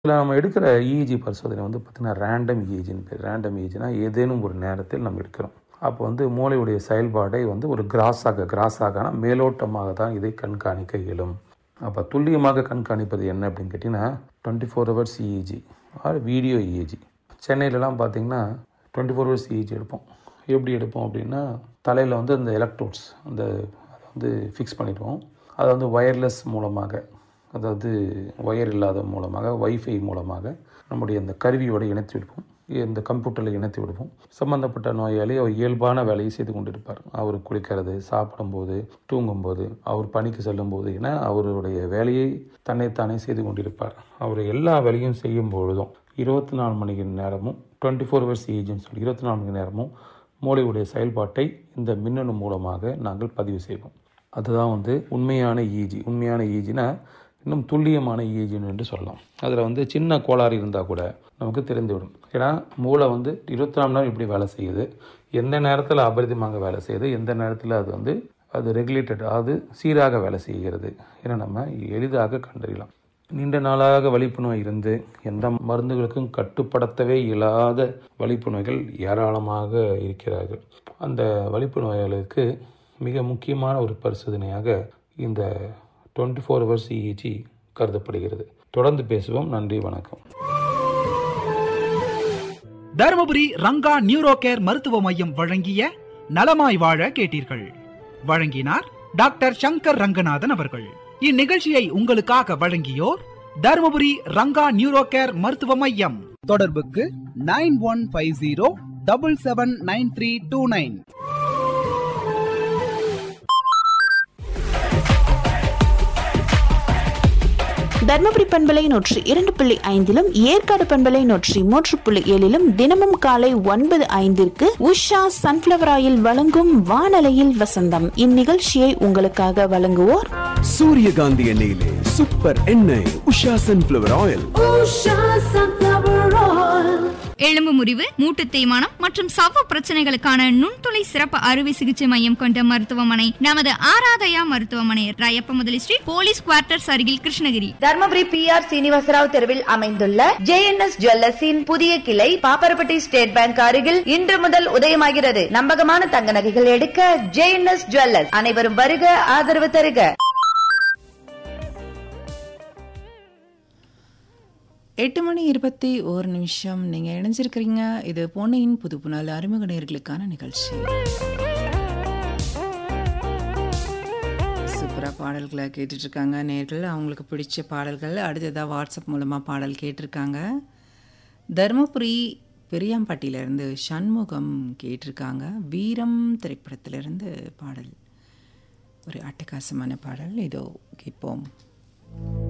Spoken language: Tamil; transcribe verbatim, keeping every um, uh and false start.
இதில் நம்ம எடுக்கிற இஇஜி பரிசோதனை வந்து பார்த்திங்கன்னா ரேண்டம் இஇஜின்னு பேர். ரேண்டம் இஇஜினா ஏதேனும் ஒரு நேரத்தில் நம்ம எடுக்கிறோம். அப்போ வந்து மூளையுடைய செயல்பாடை வந்து ஒரு கிராஸாக கிராஸாக மேலோட்டமாக தான் இதை கண்காணிக்க இயலும். அப்போ துல்லியமாக கண்காணிப்பது என்ன அப்படின்னு கேட்டிங்கன்னா twenty four hours EEG R video EEG. சென்னையிலலாம் பார்த்திங்கன்னா டுவெண்ட்டி ஃபோர் ஹவர்ஸ் இஇஜி எடுப்போம். எப்படி எடுப்போம் அப்படின்னா தலையில் வந்து அந்த எலக்ட்ரோட்ஸ் அந்த அதை வந்து ஃபிக்ஸ் பண்ணிடுவோம். அதை வந்து ஒயர்லெஸ் மூலமாக, அதாவது ஒயர் இல்லாத மூலமாக, வைஃபை மூலமாக நம்முடைய இந்த கருவியோடு இணைத்து விடுவோம். இந்த கம்ப்யூட்டரில் இணைத்து விடுவோம். சம்மந்தப்பட்ட நோயாளி அவர் இயல்பான வேலையை செய்து கொண்டிருப்பார். அவர் குளிக்கிறது, சாப்பிடும்போது, தூங்கும்போது, அவர் பணிக்கு செல்லும்போது என அவருடைய வேலையை தன்னைத்தானே செய்து கொண்டிருப்பார். அவர் எல்லா வேலையும் செய்யும் பொழுதும் இருபத்தி நாலு மணி நேரமும் டுவெண்ட்டி ஃபோர் ஹவர்ஸ் இஇஜின்னு சொல்லி இருபத்தி நாலு மணி நேரமும் மூளையுடைய செயல்பாட்டை இந்த மின்னணு மூலமாக நாங்கள் பதிவு செய்வோம். அதுதான் வந்து உண்மையான இஇஜி. உண்மையான இஇஜினா இன்னும் துல்லியமான இஇஜின்னு என்று சொல்லலாம். அதில் வந்து சின்ன கோளாறு இருந்தால் கூட நமக்கு தெரிந்துவிடும். ஏன்னா மூளை வந்து இருபத்தி நாலு நேரம் இப்படி வேலை செய்யுது, எந்த நேரத்தில் அபரிதமாக வேலை செய்யுது, எந்த நேரத்தில் அது வந்து அது ரெகுலேட்டட், அது சீராக வேலை செய்கிறது என நம்ம எளிதாக கண்டறியலாம். நீண்ட நாளாக வலிப்பு நோய் இருந்து எந்த மருந்துகளுக்கும் கட்டுப்படுத்தவே இயலாத வலிப்பு நோய்கள் ஏராளமாக இருக்கிறார்கள். அந்த வலிப்பு நோயாளிகளுக்கு மிக முக்கியமான ஒரு பரிசோதனையாக இந்த டுவெண்ட்டி ஃபோர் ஹவர்ஸ் இஇஜி கருதப்படுகிறது. தொடர்ந்து பேசுவோம். நன்றி, வணக்கம். தருமபுரி ரங்கா நியூரோ கேர் மருத்துவ மையம் வழங்கிய நலமாய் வாழ கேட்டீர்கள். வழங்கினார் டாக்டர் சங்கர் ரங்கநாதன் அவர்கள். இந்நிகழ்ச்சியை உங்களுக்காக வழங்கியோர் தருமபுரி ரங்கா நியூரோ கேர் மருத்துவ மையம். தொடர்புக்கு nine one five zero double seven nine three two nine. Dharmapuri பண்பலை நூற்றி இரண்டு புள்ளி ஐந்திலும் ஏற்காடு பண்பலை நூற்றி மூன்று புள்ளி ஏழிலும் தினமும் காலை ஒன்பது ஐந்திற்கு உஷா சன்ஃபிளவர் ஆயில் வழங்கும் வானலையில் வசந்தம். இந்நிகழ்ச்சியை உங்களுக்காக வழங்குவோர் சூரியகாந்தி எண்ணெயிலே சூப்பர் எண்ணெய் உஷா சன்ஃபிளவர் ஆயில். எலும்பு முறிவு, மூட்டு தேய்மானம் மற்றும் சவ்வு பிரச்சனைகளுக்கான நுண்துளை சிறப்பு அறுவை சிகிச்சை மையம் கொண்ட மருத்துவமனை நமது ஆராதயா மருத்துவமனை, ராயப்ப முதலி ஸ்ட்ரீட், போலீஸ் குவார்ட்டர்ஸ் அருகில், கிருஷ்ணகிரி. தர்மபுரி பி ஆர் சீனிவாசராவ் தெருவில் அமைந்துள்ள ஜே என் எஸ் ஜுவல்லர்ஸின் புதிய கிளை பாப்பரப்பட்டி ஸ்டேட் பேங்க் அருகில் இன்று முதல் உதயமாகிறது. நம்பகமான தங்க நகைகள் எடுக்க ஜே என் எஸ் ஜுவல்லர்ஸ். அனைவரும் வருக, ஆதரவு தருக. எட்டு மணி இருபத்தி ஒரு நிமிஷம் நீங்கள் இணைஞ்சிருக்கிறீங்க. இது பொன்னியின் புது புனல் அறிமுக நேயர்களுக்கான நிகழ்ச்சி. சூப்பராக பாடல்களை கேட்டுட்ருக்காங்க நேயர்கள். அவங்களுக்கு பிடிச்ச பாடல்கள் அடுத்ததாக வாட்ஸ்அப் மூலமாக பாடல் கேட்டிருக்காங்க. தருமபுரி பெரியாம்பட்டியிலேருந்து சண்முகம் கேட்டிருக்காங்க. வீரம் திரைப்படத்திலிருந்து பாடல், ஒரு அட்டகாசமான பாடல். இதோ கேட்போம்.